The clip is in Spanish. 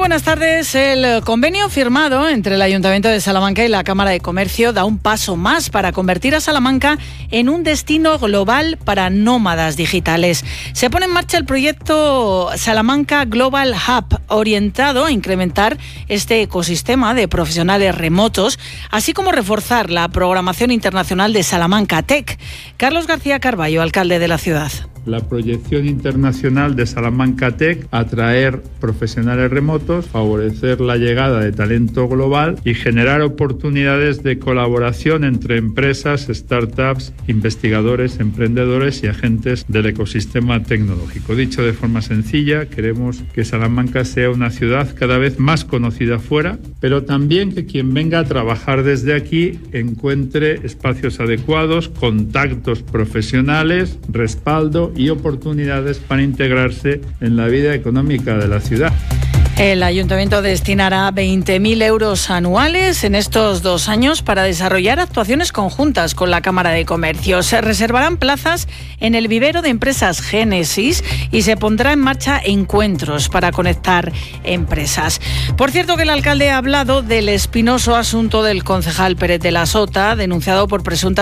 buenas tardes. El convenio firmado entre el Ayuntamiento de Salamanca y la Cámara de Comercio da un paso más para convertir a Salamanca en un destino global para nómadas digitales. Se pone en marcha el proyecto Salamanca Global Hub, orientado a incrementar este ecosistema de profesionales remotos, así como reforzar la programación internacional de Salamanca Tech. Carlos García Carballo, alcalde de la ciudad. La proyección internacional de Salamanca Tech, atraer profesionales remotos, favorecer la llegada de talento global y generar oportunidades de colaboración entre empresas, startups, investigadores, emprendedores y agentes del ecosistema tecnológico. Dicho de forma sencilla, queremos que Salamanca sea una ciudad cada vez más conocida fuera, pero también que quien venga a trabajar desde aquí encuentre espacios adecuados, contactos profesionales, respaldo y oportunidades para integrarse en la vida económica de la ciudad. El Ayuntamiento destinará 20.000 euros anuales en estos 2 años para desarrollar actuaciones conjuntas con la Cámara de Comercio. Se reservarán plazas en el vivero de empresas Génesis y se pondrá en marcha encuentros para conectar empresas. Por cierto, que el alcalde ha hablado del espinoso asunto del concejal Pérez de la Sota, denunciado por presunta